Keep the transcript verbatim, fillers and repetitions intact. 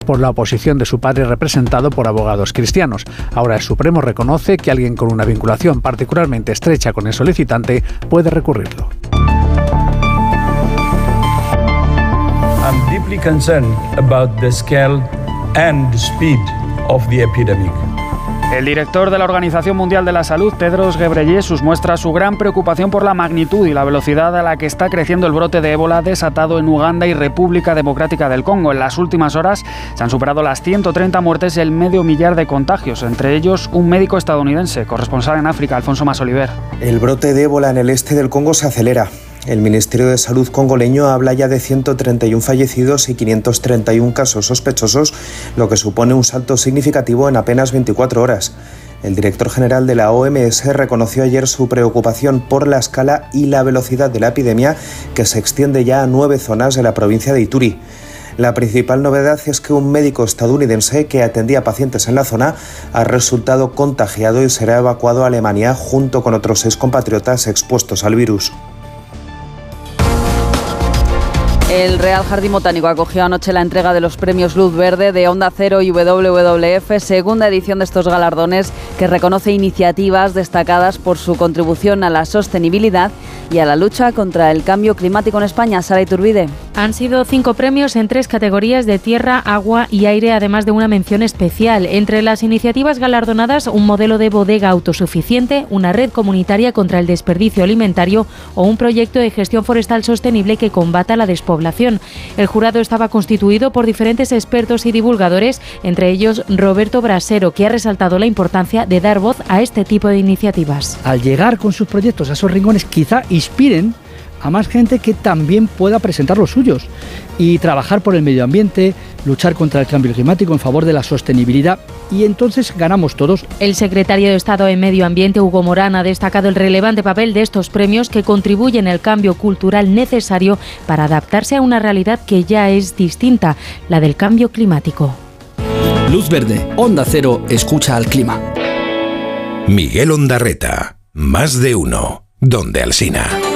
por la oposición de su padre representado por abogados cristianos. Ahora el Supremo reconoce que alguien con una vinculación particularmente estrecha con el solicitante puede recurrirlo. I'm deeply concerned about the scale and speed of the epidemic. El director de la Organización Mundial de la Salud, Tedros Ghebreyesus, muestra su gran preocupación por la magnitud y la velocidad a la que está creciendo el brote de ébola desatado en Uganda y República Democrática del Congo. En las últimas horas se han superado las ciento treinta muertes y el medio millar de contagios, entre ellos un médico estadounidense, corresponsal en África, Alfonso Masoliver. El brote de ébola en el este del Congo se acelera. El Ministerio de Salud congoleño habla ya de ciento treinta y uno fallecidos y quinientos treinta y uno casos sospechosos, lo que supone un salto significativo en apenas veinticuatro horas. El director general de la O M S reconoció ayer su preocupación por la escala y la velocidad de la epidemia, que se extiende ya a nueve zonas de la provincia de Ituri. La principal novedad es que un médico estadounidense que atendía pacientes en la zona ha resultado contagiado y será evacuado a Alemania junto con otros seis compatriotas expuestos al virus. El Real Jardín Botánico acogió anoche la entrega de los premios Luz Verde de Onda Cero y W W F, segunda edición de estos galardones que reconoce iniciativas destacadas por su contribución a la sostenibilidad y a la lucha contra el cambio climático en España. Sara Iturbide. Han sido cinco premios en tres categorías de tierra, agua y aire, además de una mención especial. Entre las iniciativas galardonadas, un modelo de bodega autosuficiente, una red comunitaria contra el desperdicio alimentario o un proyecto de gestión forestal sostenible que combata la despoblación. El jurado estaba constituido por diferentes expertos y divulgadores, entre ellos Roberto Brasero, que ha resaltado la importancia de dar voz a este tipo de iniciativas. Al llegar con sus proyectos a esos rincones, quizá inspiren a más gente que también pueda presentar los suyos y trabajar por el medio ambiente, luchar contra el cambio climático en favor de la sostenibilidad, y entonces ganamos todos. El secretario de Estado en Medio Ambiente, Hugo Morán, ha destacado el relevante papel de estos premios que contribuyen al cambio cultural necesario para adaptarse a una realidad que ya es distinta, la del cambio climático. Luz Verde, Onda Cero, escucha al clima. Miguel Ondarreta, más de uno, donde Alsina.